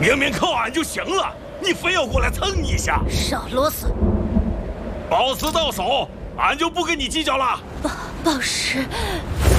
明明靠俺就行了，你非要过来蹭一下， 少啰嗦。 宝石到手，俺就不跟你计较了。 宝石。